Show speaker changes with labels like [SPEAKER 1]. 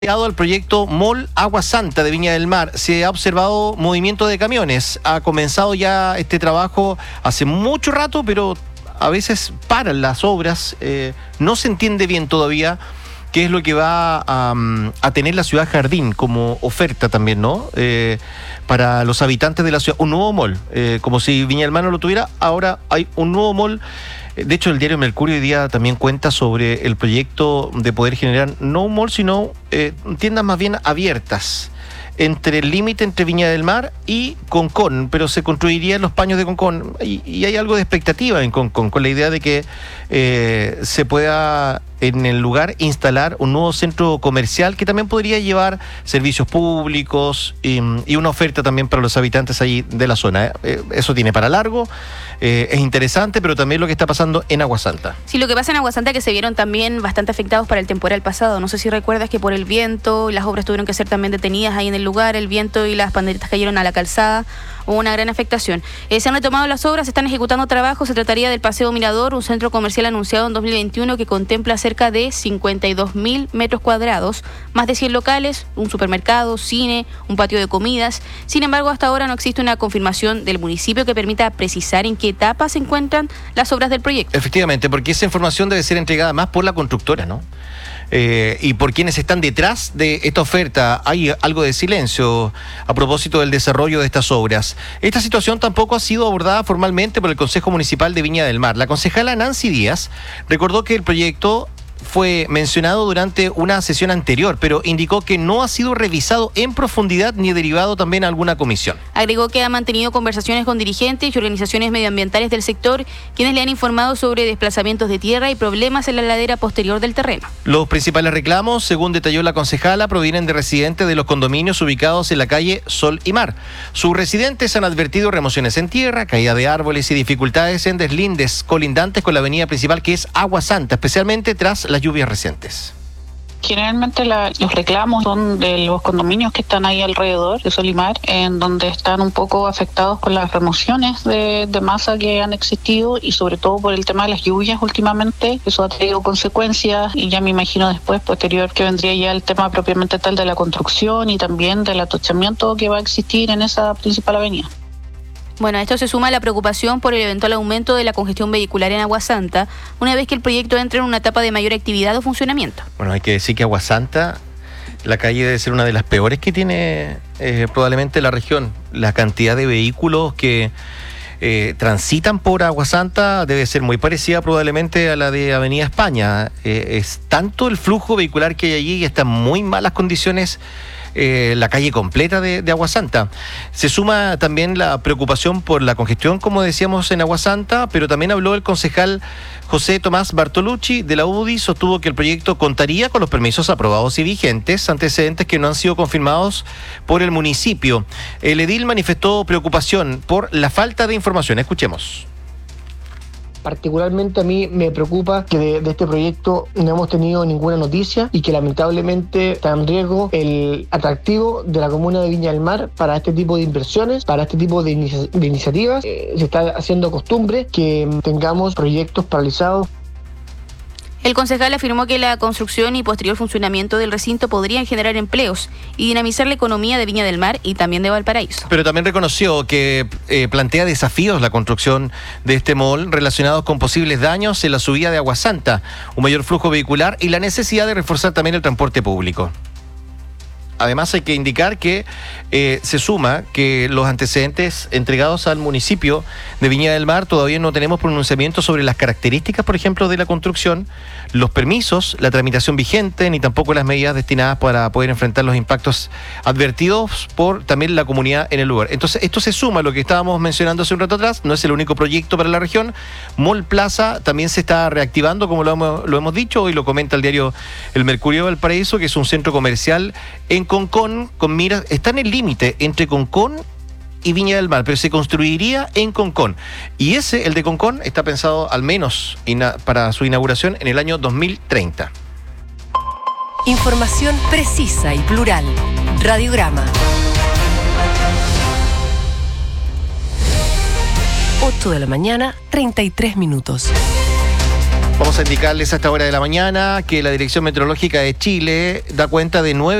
[SPEAKER 1] Al proyecto Mall Agua Santa de Viña del Mar. Se ha observado movimiento de camiones. Ha comenzado ya este trabajo hace mucho rato, pero a veces paran las obras. No se entiende bien todavía qué es lo que va a tener la ciudad Jardín como oferta también, ¿no? Para los habitantes de la ciudad. Un nuevo mall. Como si Viña del Mar no lo tuviera, ahora hay un nuevo mall. De hecho, el diario Mercurio hoy día también cuenta sobre el proyecto de poder generar no un mall, sino tiendas más bien abiertas entre el límite entre Viña del Mar y Concón, pero se construiría en los paños de Concón. Y hay algo de expectativa en Concón, con la idea de que se pueda en el lugar instalar un nuevo centro comercial que también podría llevar servicios públicos y una oferta también para los habitantes allí de la zona. Eso tiene para largo, es interesante, pero también lo que está pasando en Agua Santa.
[SPEAKER 2] Sí, lo que pasa en Agua Santa es que se vieron también bastante afectados para el temporal pasado. No sé si recuerdas que por el viento, las obras tuvieron que ser también detenidas ahí en el lugar, el viento y las panderetas cayeron a la calzada. Hubo una gran afectación. Se han retomado las obras, se están ejecutando trabajos. Se trataría del Paseo Mirador, un centro comercial anunciado en 2021 que contempla cerca de 52.000 metros cuadrados, más de 100 locales, un supermercado, cine, un patio de comidas. Sin embargo, hasta ahora no existe una confirmación del municipio que permita precisar en qué etapa se encuentran las obras del proyecto.
[SPEAKER 1] Efectivamente, porque esa información debe ser entregada más por la constructora, ¿no? Y por quienes están detrás de esta oferta. Hay algo de silencio a propósito del desarrollo de estas obras. Esta situación tampoco ha sido abordada formalmente por el Consejo Municipal de Viña del Mar. La concejala Nancy Díaz recordó que el proyecto fue mencionado durante una sesión anterior, pero indicó que no ha sido revisado en profundidad ni derivado también a alguna comisión.
[SPEAKER 2] Agregó que ha mantenido conversaciones con dirigentes y organizaciones medioambientales del sector, quienes le han informado sobre desplazamientos de tierra y problemas en la ladera posterior del terreno.
[SPEAKER 1] Los principales reclamos, según detalló la concejala, provienen de residentes de los condominios ubicados en la calle Sol y Mar. Sus residentes han advertido remociones en tierra, caída de árboles y dificultades en deslindes colindantes con la avenida principal, que es Agua Santa, especialmente tras las lluvias recientes.
[SPEAKER 3] Generalmente los reclamos son de los condominios que están ahí alrededor de Solimar, en donde están un poco afectados por las remociones de masa que han existido y sobre todo por el tema de las lluvias últimamente. Eso ha traído consecuencias y ya me imagino después, posterior, que vendría ya el tema propiamente tal de la construcción y también del atochamiento que va a existir en esa principal avenida.
[SPEAKER 2] Bueno, a esto se suma la preocupación por el eventual aumento de la congestión vehicular en Agua Santa, una vez que el proyecto entre en una etapa de mayor actividad o funcionamiento.
[SPEAKER 1] Bueno, hay que decir que Agua Santa, la calle debe ser una de las peores que tiene probablemente la región. La cantidad de vehículos que transitan por Agua Santa debe ser muy parecida probablemente a la de Avenida España. Es tanto el flujo vehicular que hay allí y está en muy malas condiciones la calle completa de Agua Santa. Se suma también la preocupación por la congestión, como decíamos, en Agua Santa, pero también habló el concejal José Tomás Bartolucci de la UDI, sostuvo que el proyecto contaría con los permisos aprobados y vigentes, antecedentes que no han sido confirmados por el municipio. El edil manifestó preocupación por la falta de información. Escuchemos.
[SPEAKER 4] Particularmente a mí me preocupa que de este proyecto no hemos tenido ninguna noticia y que lamentablemente está en riesgo el atractivo de la comuna de Viña del Mar para este tipo de inversiones, para este tipo de iniciativas. Se está haciendo costumbre que tengamos proyectos paralizados.
[SPEAKER 2] El concejal afirmó que la construcción y posterior funcionamiento del recinto podrían generar empleos y dinamizar la economía de Viña del Mar y también de Valparaíso.
[SPEAKER 1] Pero también reconoció que plantea desafíos la construcción de este mall relacionados con posibles daños en la subida de Agua Santa, un mayor flujo vehicular y la necesidad de reforzar también el transporte público. Además hay que indicar que se suma que los antecedentes entregados al municipio de Viña del Mar todavía no tenemos pronunciamiento sobre las características, por ejemplo, de la construcción, los permisos, la tramitación vigente, ni tampoco las medidas destinadas para poder enfrentar los impactos advertidos por también la comunidad en el lugar. Entonces, esto se suma a lo que estábamos mencionando hace un rato atrás, no es el único proyecto para la región. Mall Plaza también se está reactivando, como lo hemos dicho, hoy lo comenta el diario El Mercurio de Valparaíso, que es un centro comercial en Concón, con miras, está en el límite entre Concón y Viña del Mar, pero se construiría en Concón. Y el de Concón, está pensado al menos para su inauguración en el año 2030.
[SPEAKER 5] Información precisa y plural. Radiograma. 8 de la mañana, 33 minutos.
[SPEAKER 1] Vamos a indicarles a esta hora de la mañana que la Dirección Meteorológica de Chile da cuenta de 9